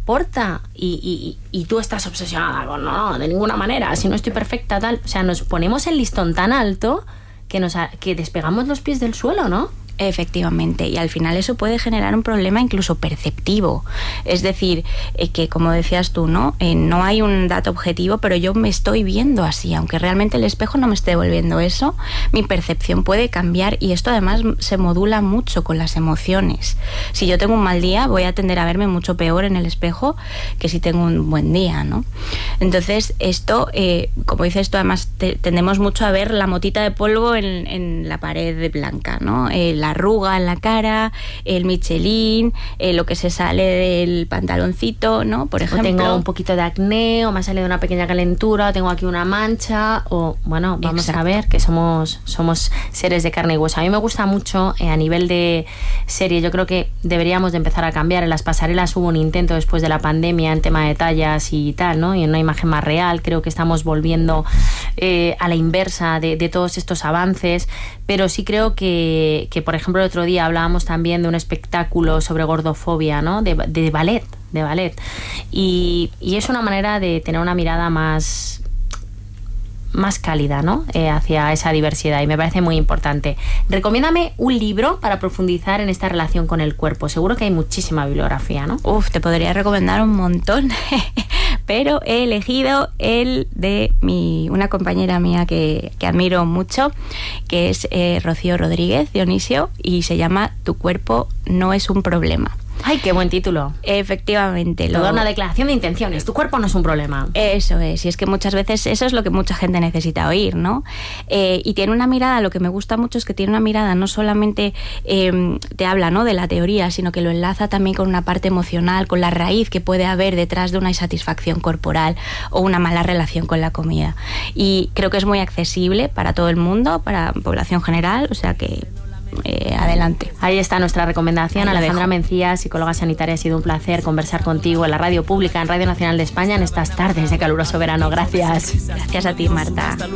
importa. Y tú estás obsesionada con, no, de ninguna manera, si no estoy perfecta, tal. O sea, nos ponemos el listón tan alto que despegamos los pies del suelo, ¿no? Efectivamente, y al final eso puede generar un problema incluso perceptivo. Es decir, que como decías tú, ¿no? No hay un dato objetivo, pero yo me estoy viendo así, aunque realmente el espejo no me esté devolviendo eso, mi percepción puede cambiar, y esto además se modula mucho con las emociones. Si yo tengo un mal día, voy a tender a verme mucho peor en el espejo que si tengo un buen día, ¿no? Entonces, esto, como dices tú, además tendemos mucho a ver la motita de polvo en la pared blanca, ¿no? La arruga en la cara, el Michelin, lo que se sale del pantaloncito, ¿no? Por ejemplo. O tengo un poquito de acné, o me ha salido una pequeña calentura, o tengo aquí una mancha, o bueno, vamos Exacto. a ver que somos seres de carne y hueso. A mí me gusta mucho, a nivel de serie, yo creo que deberíamos de empezar a cambiar. En las pasarelas hubo un intento después de la pandemia en tema de tallas y tal, ¿no? Y en una imagen más real. Creo que estamos volviendo a la inversa de todos estos avances, pero sí creo que por ejemplo, el otro día hablábamos también de un espectáculo sobre gordofobia, ¿no? De ballet. Y es una manera de tener una mirada más cálida, ¿no? Hacia esa diversidad, y me parece muy importante. Recomiéndame un libro para profundizar en esta relación con el cuerpo. Seguro que hay muchísima bibliografía, ¿no? Te podría recomendar un montón, pero he elegido el de una compañera mía que admiro mucho, que es Rocío Rodríguez Dionisio, y se llama Tu cuerpo no es un problema. ¡Ay, qué buen título! Efectivamente. Toda una declaración de intenciones. Tu cuerpo no es un problema. Eso es, y es que muchas veces eso es lo que mucha gente necesita oír, ¿no? Y tiene una mirada, lo que me gusta mucho es que tiene una mirada, no solamente te habla, ¿no?, de la teoría, sino que lo enlaza también con una parte emocional, con la raíz que puede haber detrás de una insatisfacción corporal o una mala relación con la comida. Y creo que es muy accesible para todo el mundo, para población general, o sea que adelante. Ahí está nuestra recomendación. Alejandra Mencía, psicóloga sanitaria, ha sido un placer conversar contigo en la radio pública, en Radio Nacional de España, en estas tardes de caluroso verano. Gracias. Gracias a ti, Marta.